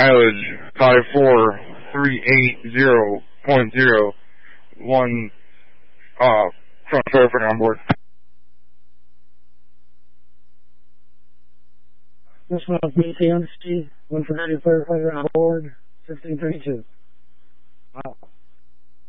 mileage 54380.0, front firefighter on board. This one is BT Honesty, 1 for 90 firefighter on board, 1632. Wow.